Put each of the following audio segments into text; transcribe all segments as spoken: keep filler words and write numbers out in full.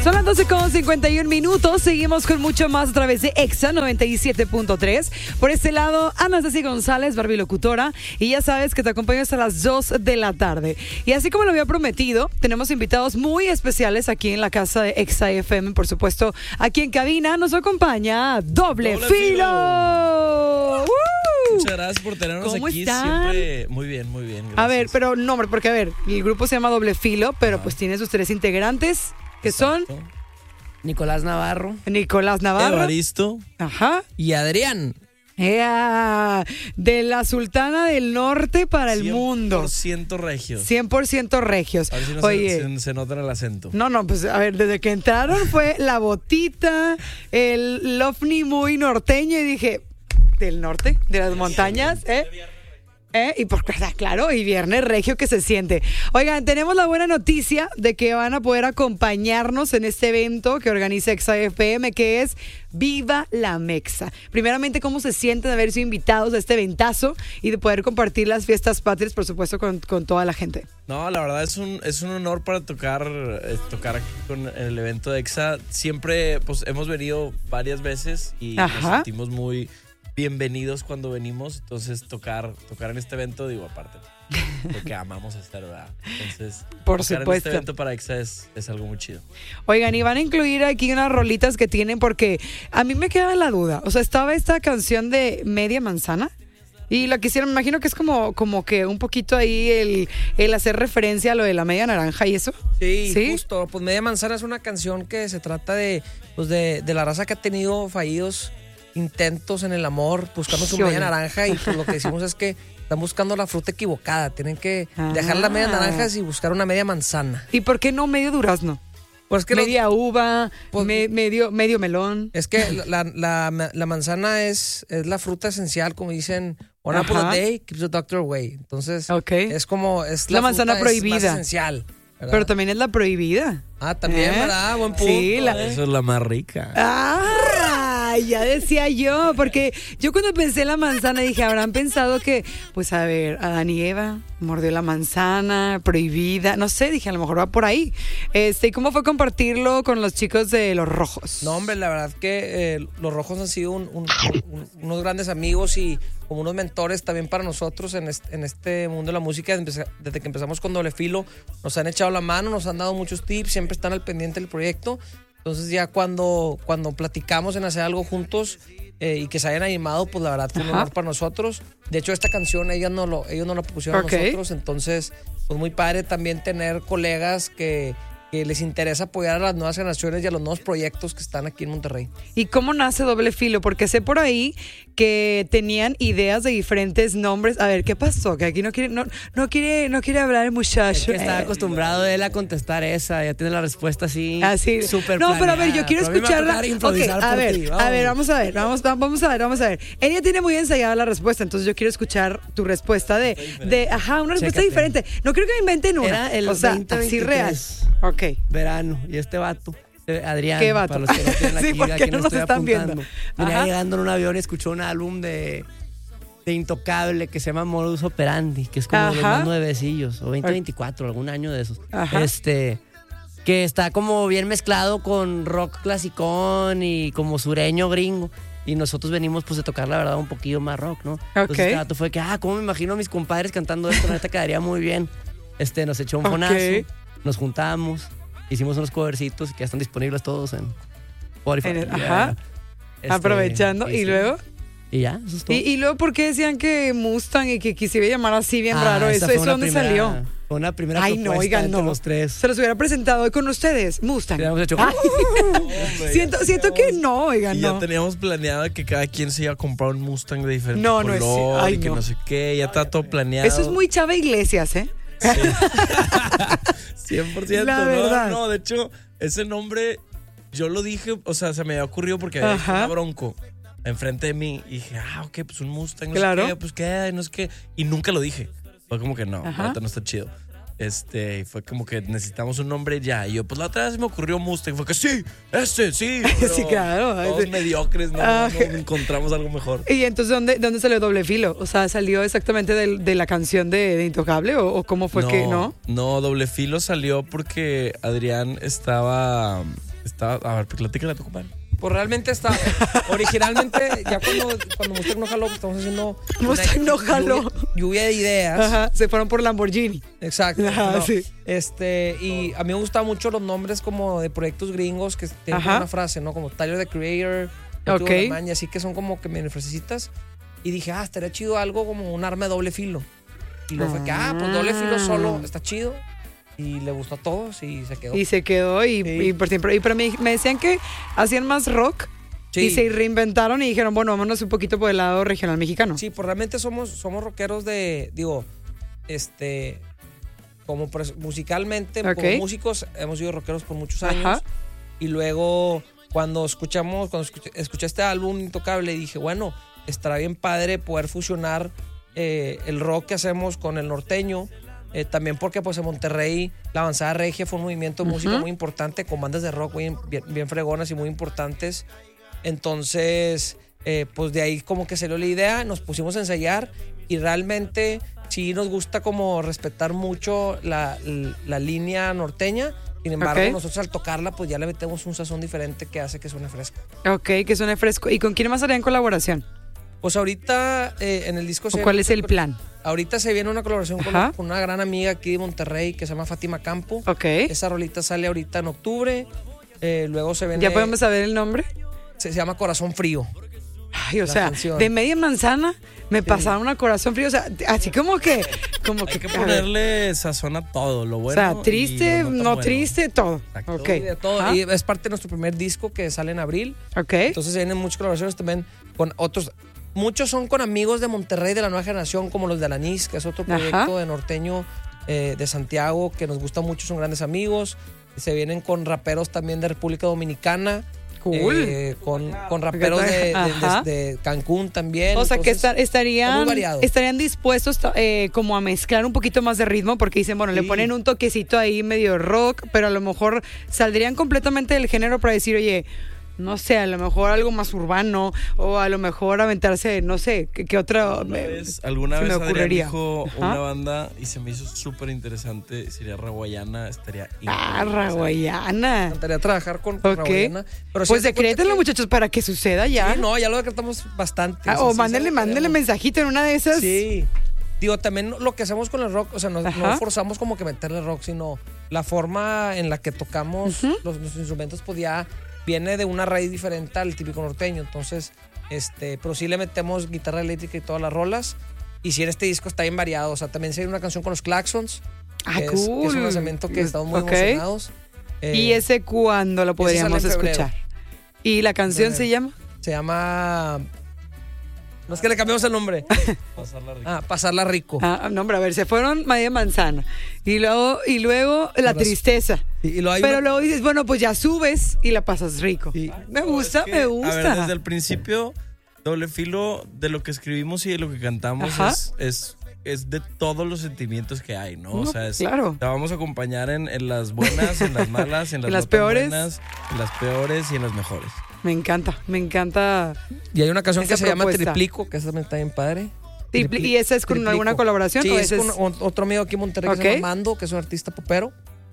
Son las doce con cincuenta y un minutos. Seguimos con mucho más a través de Exa noventa y siete punto tres. Por este lado, Anastasia González, Barbie Locutora. Y ya sabes que te acompaño hasta las dos de la tarde. Y así como lo había prometido, tenemos invitados muy especiales aquí en la casa de Exa F M. Por supuesto, aquí en cabina nos acompaña Doble, Doble Filo. Filo. ¡Uh! Muchas gracias por tenernos ¿Cómo aquí. están? Siempre muy bien, muy bien. Gracias. A ver, pero no, hombre, porque a ver, el grupo se llama Doble Filo, pero Ajá. pues tiene sus tres integrantes. Que Exacto. son Nicolás Navarro, Nicolás Navarro, Evaristo, ajá, y Adrián. ¡Ea! De la Sultana del Norte para el mundo. cien por ciento regios. cien por ciento regios. A ver si no Oye, se, se, se nota el acento. No, no, pues a ver, desde que entraron fue la botita, el ovni muy norteño y dije, ¿del norte? ¿De las montañas? ¿Eh? ¿Eh? Y por claro, y viernes regio que se siente. Oigan, tenemos la buena noticia de que van a poder acompañarnos en este evento que organiza Exa F M, que es Viva la Mexa. Primeramente, ¿cómo se sienten de haber sido invitados a este eventazo y de poder compartir las fiestas patrias, por supuesto, con, con toda la gente? No, la verdad es un, es un honor para tocar, eh, tocar aquí con el evento de Exa. Siempre, pues, hemos venido varias veces y Ajá. nos sentimos muy bienvenidos cuando venimos, entonces tocar tocar en este evento, digo, aparte, lo que amamos hacer, ¿verdad? Entonces, por tocar supuesto. en este evento para Exa es, es algo muy chido. Oigan, y van a incluir aquí unas rolitas que tienen, porque a mí me queda la duda, o sea, estaba esta canción de Media Manzana, y la que hicieron, me imagino que es como, como que un poquito ahí el, el hacer referencia a lo de la media naranja y eso. Sí, ¿Sí? justo, pues Media Manzana es una canción que se trata de, pues de, de la raza que ha tenido fallidos intentos en el amor, buscando su media naranja, y pues lo que decimos es que están buscando la fruta equivocada, tienen que ah. dejar la media naranja y buscar una media manzana. ¿Y por qué no medio durazno? Pues que media los, uva, pues, me, medio, medio melón. Es que la, la, la, la manzana es, es la fruta esencial, como dicen, one apple a day keeps the doctor away. Entonces, okay. es como es la, la manzana fruta prohibida. Es más esencial, ¿verdad? Pero también es la prohibida. Ah, también, ¿Eh? ¿verdad? Buen punto. Sí, la... Eso es la más rica. Ah, ya decía yo, porque yo cuando pensé en la manzana dije, habrán pensado que, pues a ver, Adán y Eva mordió la manzana, prohibida, no sé, dije, a lo mejor va por ahí. Este, ¿y cómo fue compartirlo con los chicos de Los Rojos? No, hombre, la verdad que eh, Los Rojos han sido un, un, un, unos grandes amigos y como unos mentores también para nosotros en este, en este mundo de la música. Desde que empezamos con Doble Filo, nos han echado la mano, nos han dado muchos tips, siempre están al pendiente del proyecto. Entonces ya cuando, cuando platicamos en hacer algo juntos eh, y que se hayan animado, pues la verdad fue un honor para nosotros. De hecho, esta canción ellos no lo, ellos no la pusieron okay. a nosotros, entonces pues muy padre también tener colegas que, que les interesa apoyar a las nuevas generaciones y a los nuevos proyectos que están aquí en Monterrey. ¿Y cómo nace Doble Filo? Porque sé por ahí que tenían ideas de diferentes nombres. A ver, ¿qué pasó? Que aquí no quiere, no, no quiere, no quiere hablar el muchacho. Es que está acostumbrado él a contestar esa, ya tiene la respuesta así. Así. Súper No, planeada. pero a ver, yo quiero escucharla. Okay, a ver, ti, a ver, vamos a ver, vamos, vamos a ver, vamos a ver. Ella tiene muy ensayada la respuesta, entonces yo quiero escuchar tu respuesta de, de ajá, una respuesta Chécate. diferente. No creo que me inventen una. Era el o sea, veinte así real. Ok. Verano. Y este vato, Adrián, ¿qué vato? para los que no tienen aquí, sí, porque aquí no no nos estoy están apuntando. viendo. Venía Ajá. llegando en un avión y escuchó un álbum de, de Intocable que se llama Modus Operandi, que es como de unos nuevecillos, o veinte veinticuatro, algún año de esos. Ajá. Este, que está como bien mezclado con rock clasicón y como sureño gringo. Y nosotros venimos pues de tocar la verdad un poquillo más rock, ¿no? Okay. Entonces este vato fue que, ah, ¿cómo me imagino a mis compadres cantando esto? Neta quedaría muy bien. Este, nos echó un fonazo, okay. nos juntamos. Hicimos unos covercitos que ya están disponibles todos en Spotify. En el, ajá. Este, Aprovechando. ¿Y, ¿Y luego? Y ya, eso es todo. ¿Y, ¿Y luego por qué decían que Mustang y que quisiera llamar así bien ah, raro? ¿Eso, eso dónde primera, salió? Fue una primera Ay, propuesta no, oigan, entre no. los tres. Se los hubiera presentado hoy con ustedes, Mustang. Le habíamos hecho... Hombre, siento siento que no, oigan, y no. ya teníamos planeado que cada quien se iba a comprar un Mustang de diferente no, color no es, ay, y que no. no sé qué. Ya está todo planeado. Eso es muy Chava Iglesias, ¿eh? Sí. cien por ciento. La no, verdad. no, de hecho, ese nombre yo lo dije, o sea, se me había ocurrido porque había visto una Bronco enfrente de mí y dije, ah, ok, pues un Mustang, no claro. sé qué, pues qué, no sé qué. Y nunca lo dije. Fue como que no, ahorita no está chido. Este, fue como que necesitamos un nombre ya. Y yo, pues la otra vez me ocurrió Mustang. Fue que sí, ese, sí. Sí, claro. Todos mediocres, no, ah. no encontramos algo mejor. ¿Y entonces dónde, dónde salió Doble Filo? O sea, ¿salió exactamente de, de la canción de, de Intocable? ¿O, ¿O cómo fue no, que no? No, Doble Filo salió porque Adrián estaba Estaba, a ver, platícala a tu compadre. Pues realmente está. Originalmente, ya cuando, cuando Mustang no jaló, pues estamos haciendo. Mustang no jaló. Lluvia, lluvia de ideas. Ajá, se fueron por Lamborghini. Exacto. Ajá, no. sí. Este, y a mí me gustan mucho los nombres como de proyectos gringos que tienen Ajá. una frase, ¿no? Como Tyler the Creator, Ok. y así que son como que me frasecitas. Y dije, ah, estaría chido algo como un arma de doble filo. Y luego fue que, ah, pues doble filo solo está chido. Y le gustó a todos y se quedó. Y se quedó y, Sí. y por siempre. Y pero me, me decían que hacían más rock Sí. y se reinventaron y dijeron, bueno, vámonos un poquito por el lado regional mexicano. Sí, pues realmente somos, somos rockeros de, digo, este, como pres- musicalmente, Ok. como músicos, hemos sido rockeros por muchos años. Ajá. Y luego, cuando escuchamos, cuando escuché, escuché este álbum Intocable, dije, bueno, estará bien padre poder fusionar eh, el rock que hacemos con el norteño. Eh, también porque pues en Monterrey la avanzada regia fue un movimiento de música Ujú. muy importante, con bandas de rock bien, bien, bien fregonas y muy importantes. Entonces, eh, pues de ahí como que salió la idea, nos pusimos a ensayar y realmente sí nos gusta como respetar mucho la, la línea norteña. Sin embargo, Ok. nosotros al tocarla pues ya le metemos un sazón diferente que hace que suene fresco. Ok, que suene fresco. ¿Y con quién más harían colaboración? Pues ahorita eh, en el disco... ¿O se cuál viene- es el plan? Ahorita se viene una colaboración con, Ajá. con una gran amiga aquí de Monterrey que se llama Fátima Campo. Ok. Esa rolita sale ahorita en octubre. Eh, luego se viene... ¿Ya podemos saber el nombre? Se, se llama Corazón Frío. Ay, o La sea, canción. de media manzana me pasaron una corazón frío. O sea, así como que. Como Hay que, que a ver, ponerle sazón a todo, lo o bueno. sea, y triste, lo no, tan bueno. triste, todo. Exacto. Ok. Y de todo. Ajá. Y es parte de nuestro primer disco que sale en abril. Ok. Entonces se vienen muchas colaboraciones también con otros. Muchos son con amigos de Monterrey de la nueva generación, como los de Alanis, que es otro proyecto Ajá. de norteño eh, de Santiago que nos gusta mucho, son grandes amigos. Se vienen con raperos también de República Dominicana. Cool. eh, con, con raperos de, de- Ajá. de- de Cancún también. O sea, que Entonces, estar- estarían, muy variado. estarían dispuestos eh, como a mezclar un poquito más de ritmo porque dicen, bueno, le Sí. ponen un toquecito ahí medio rock, pero a lo mejor saldrían completamente del género para decir, oye, no sé, a lo mejor algo más urbano o a lo mejor aventarse, no sé, qué, qué otra Alguna me- vez, alguna se me vez Adrián ocurriría. dijo Ajá. una banda y se me hizo súper interesante. Sería Raguayana, estaría Ah, increíble. Me Raguayana. encantaría trabajar con, con Ok. Raguayana, pero sí Pues haz de cuenta decrétenlo, que- muchachos, para que suceda ya. Sí, no, ya lo decretamos bastante. Ah, sea, o sí, mándenle, sí, mándenle queremos. mensajito en una de esas. Sí. Digo, también lo que hacemos con el rock, o sea, no, Ajá. no forzamos como que meterle rock, sino la forma en la que tocamos los, los instrumentos, pues ya viene de una raíz diferente al típico norteño. Entonces, este, pero sí le metemos guitarra eléctrica y todas las rolas. Y sí, en este disco está bien variado. O sea, también se hay una canción con los Claxons. Ah, que es, que es un cool. lanzamiento que estamos muy Ok. emocionados. Eh, ¿Y ese cuándo lo podríamos sale en febrero. escuchar? ¿Y la canción Febrero. se llama? Se llama... No es que le cambiamos el nombre. Pasarla rico. Ah, Pasarla Rico. Ah, no, hombre, a ver, se fueron media manzana. Y luego, y luego la Ahora sí. tristeza. Y, y lo hay Pero una- luego dices, bueno, pues ya subes y la pasas rico. Sí. Me No, gusta, es que, me gusta. A ver, desde el principio, Doble Filo, de lo que escribimos y de lo que cantamos Ajá. es, es, es de todos los sentimientos que hay, ¿no? No, o sea, es, claro. te vamos a acompañar en, en las buenas, en las malas, en las, En las no tan peores. buenas, en las peores y en las mejores. Me encanta, me encanta. Y hay una canción Esa que se llama propuesta. Triplico, que esa también está bien padre. Tripli- Tripli- ¿Y esa es con Triplico. alguna colaboración? Sí, o es ese con o- otro amigo aquí en Monterrey que se Ok. llama Mando, que es un artista popero.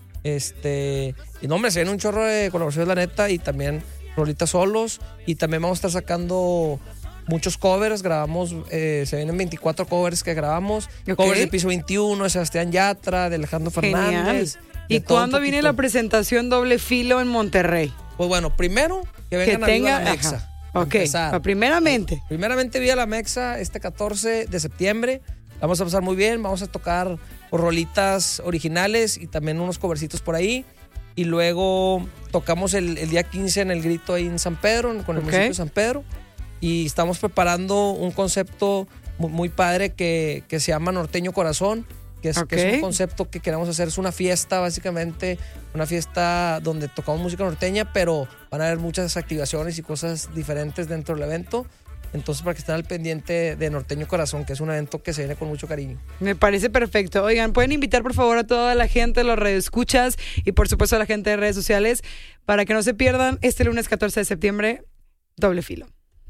Este, y no, hombre, se viene un chorro de colaboraciones, la neta, y también rolitas solos. Y también vamos a estar sacando muchos covers. Grabamos, eh, se vienen veinticuatro covers que grabamos. Ok. Covers de Piso veintiuno, de Sebastián Yatra, de Alejandro Genial. Fernández. ¿Y de todo un cuándo viene poquito. la presentación Doble Filo en Monterrey? Pues bueno, primero que Que vengan a Viva tenga. la Mexa. Ajá. para Ok, empezar. pa- primeramente. Primeramente Viva la Mexa este catorce de septiembre. Vamos a pasar muy bien, vamos a tocar por rolitas originales y también unos covercitos por ahí. Y luego tocamos el, el día quince en el Grito ahí en San Pedro, con el Ok. municipio de San Pedro. Y estamos preparando un concepto muy, muy padre que, que se llama Norteño Corazón, que es, que es Ok. un concepto que queremos hacer. Es una fiesta, básicamente, una fiesta donde tocamos música norteña, pero van a haber muchas activaciones y cosas diferentes dentro del evento. Entonces, para que estén al pendiente de Norteño Corazón, que es un evento que se viene con mucho cariño. Me parece perfecto. Oigan, pueden invitar por favor a toda la gente, los radioescuchas y por supuesto a la gente de redes sociales para que no se pierdan este lunes catorce de septiembre, Doble Filo.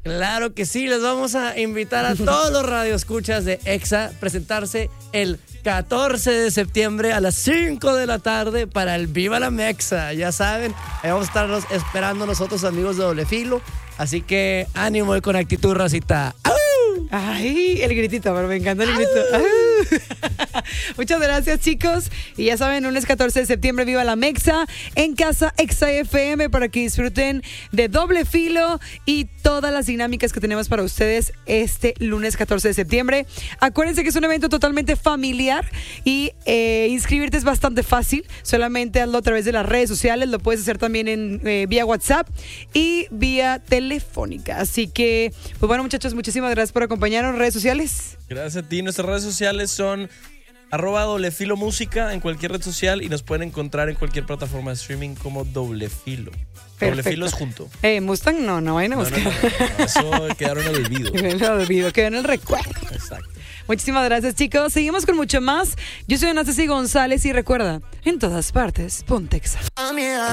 Claro que sí, les vamos a invitar a todos los radioescuchas de Exa a presentarse el catorce de septiembre a las cinco de la tarde para el Viva la Mexa. Ya saben, ahí vamos a estarlos esperando nosotros, amigos de Doble Filo. Así que ánimo y con actitud, racita. ¡Au! Ay, el gritito, pero me encanta el grito. Muchas gracias, chicos. Y ya saben, lunes catorce de septiembre, Viva la Mexa en casa Exa F M para que disfruten de Doble Filo y todas las dinámicas que tenemos para ustedes este lunes catorce de septiembre. Acuérdense que es un evento totalmente familiar y eh, inscribirte es bastante fácil. Solamente hazlo a través de las redes sociales. Lo puedes hacer también en eh, vía WhatsApp y vía telefónica. Así que, pues bueno, muchachos, muchísimas gracias por acompañarnos. Redes sociales. Gracias a ti. Nuestras redes sociales son arroba Doble Filo Música en cualquier red social y nos pueden encontrar en cualquier plataforma de streaming como Doble Filo. Perfecto. Doble Filo es junto. Eh, Mustang no, no vayan a No, buscar. no, no, no, eso quedaron en el olvido. En el olvido, quedó en el recuerdo. Exacto. Muchísimas gracias, chicos. Seguimos con mucho más. Yo soy Ana Ceci González y recuerda, en todas partes, ponte Exa.